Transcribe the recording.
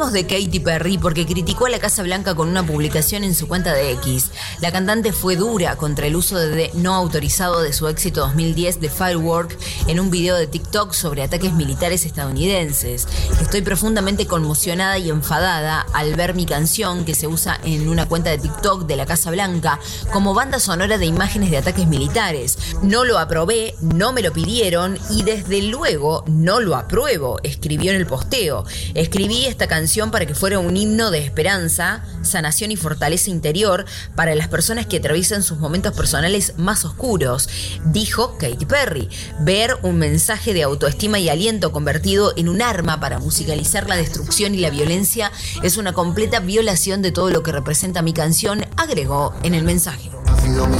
Hablemos de Katy Perry porque criticó a la Casa Blanca con una publicación en su cuenta de X. La cantante fue dura contra el uso de no autorizado de su éxito 2010 de Firework en un video de TikTok sobre ataques militares estadounidenses. Estoy profundamente conmocionada y enfadada al ver mi canción que se usa en una cuenta de TikTok de la Casa Blanca como banda sonora de imágenes de ataques militares. No lo aprobé, no me lo pidieron y desde luego no lo apruebo, escribió en el posteo. Escribí esta canción para que fuera un himno de esperanza, sanación y fortaleza interior para las personas que atraviesan sus momentos personales más oscuros, dijo Katy Perry. Ver un mensaje de autoestima y aliento convertido en un arma para musicalizar la destrucción y la violencia es una completa violación de todo lo que representa mi canción, agregó en el mensaje. Ha sido mi